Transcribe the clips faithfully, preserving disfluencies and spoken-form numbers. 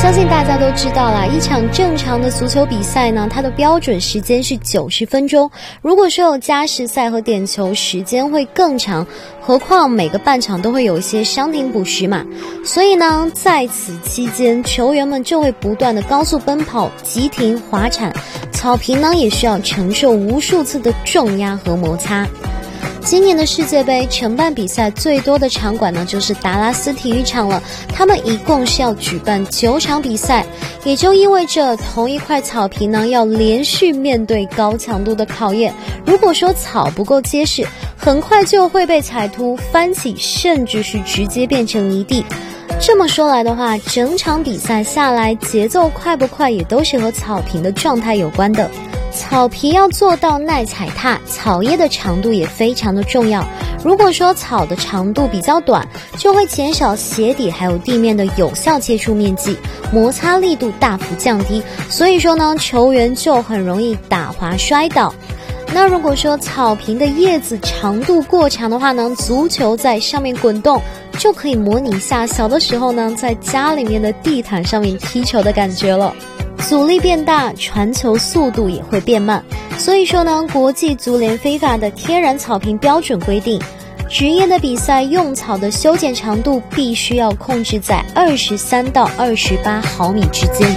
相信大家都知道啦，一场正常的足球比赛呢，它的标准时间是九十分钟。如果说有加时赛和点球，时间会更长。何况每个半场都会有一些伤停补时嘛，所以呢，在此期间，球员们就会不断的高速奔跑、急停、滑铲，草坪呢也需要承受无数次的重压和摩擦。今年的世界杯承办比赛最多的场馆呢，就是达拉斯体育场了。他们一共是要举办九场比赛，也就意味着同一块草坪呢，要连续面对高强度的考验。如果说草不够结实，很快就会被踩秃、翻起，甚至是直接变成泥地。这么说来的话，整场比赛下来，节奏快不快也都是和草坪的状态有关的。草皮要做到耐踩踏，草叶的长度也非常的重要。如果说草的长度比较短，就会减少鞋底还有地面的有效接触面积，摩擦力度大幅降低，所以说呢，球员就很容易打滑摔倒。那如果说草坪的叶子长度过长的话呢，足球在上面滚动，就可以模拟一下小的时候呢，在家里面的地毯上面踢球的感觉了。阻力变大，传球速度也会变慢，所以说呢，国际足联 FIFA 的天然草坪标准规定，职业的比赛用草的修剪长度必须要控制在二十三到二十八毫米之间。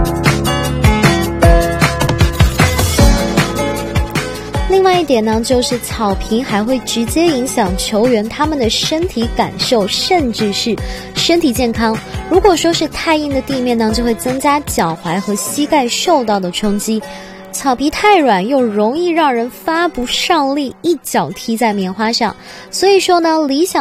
另外一点呢，就是草坪还会直接影响球员他们的身体感受，甚至是身体健康。如果说是太硬的地面呢，就会增加脚踝和膝盖受到的冲击。草皮太软又容易让人发不上力，一脚踢在棉花上。所以说呢，理想